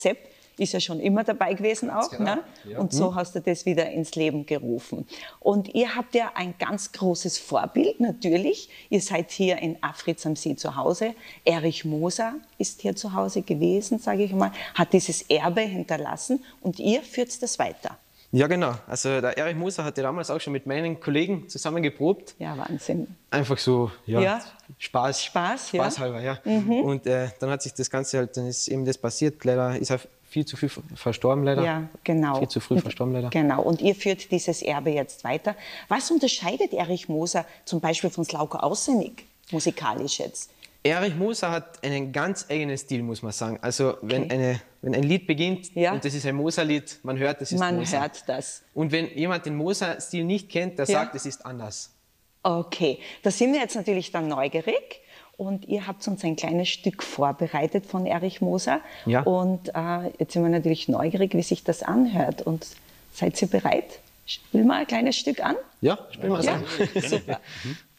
Rezept ist ja schon immer dabei gewesen auch. Genau. Ne? Ja. Und so hast du das wieder ins Leben gerufen. Und ihr habt ja ein ganz großes Vorbild, natürlich. Ihr seid hier in Afritz am See zu Hause. Erich Moser ist hier zu Hause gewesen, sage ich mal, hat dieses Erbe hinterlassen und ihr führt das weiter. Ja, genau. Also der Erich Moser hatte damals auch schon mit meinen Kollegen zusammen geprobt. Ja, Wahnsinn. Einfach so, ja, Ja. Spaß. Spaß, ja. Spaßhalber, ja. Und dann hat sich das Ganze halt, dann ist eben das passiert. Leider ist er viel zu früh verstorben, leider. Ja, genau. Viel zu früh verstorben, leider. Genau. Und ihr führt dieses Erbe jetzt weiter. Was unterscheidet Erich Moser zum Beispiel von Slauko Ausenig musikalisch jetzt? Erich Moser hat einen ganz eigenen Stil, muss man sagen. Also wenn ein Lied beginnt Ja. und das ist ein Moser-Lied, man hört, das ist Man Moser. hört das. Und wenn jemand den Moser-Stil nicht kennt, der sagt, es ist anders. Okay, da sind wir jetzt natürlich dann neugierig. Und ihr habt uns ein kleines Stück vorbereitet von Erich Moser. Ja. Und jetzt sind wir natürlich neugierig, wie sich das anhört. Und seid ihr bereit? Spielen wir ein kleines Stück an? Ja, spielen wir es Ja, an. super.